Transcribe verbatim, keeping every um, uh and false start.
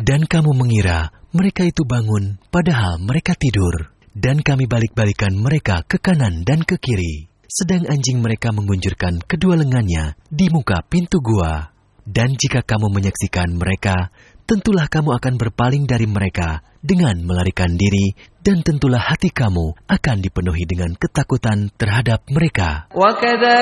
Dan kamu mengira mereka itu bangun, padahal mereka tidur. Dan kami balik-balikan mereka ke kanan dan ke kiri, sedang anjing mereka mengunjurkan kedua lengannya di muka pintu gua. Dan jika kamu menyaksikan mereka, tentulah kamu akan berpaling dari mereka dengan melarikan diri, dan tentulah hati kamu akan dipenuhi dengan ketakutan terhadap mereka.